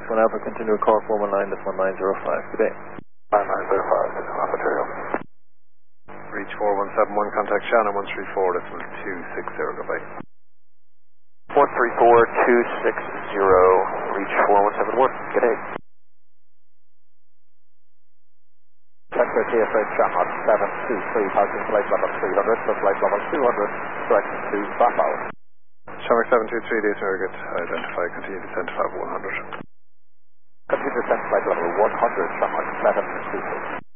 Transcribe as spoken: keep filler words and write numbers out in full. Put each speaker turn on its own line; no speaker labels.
one Alpha, continue to call four one nine, that's one nine zero five. Good day.
nine nine zero five, Ontario.
Reach four one seven one, contact Shannon one three four, decimal two six zero, goodbye.
one three four two six zero, reach four one seven one, good day.
Central T S H Shamrock seven two three, passing flight level three hundred, to flight level two hundred, direction to Bravo.
Shamrock seven two three, days target, identify, continue descent to five one hundred.
Continue descent flight level one hundred, Shamrock seven two three.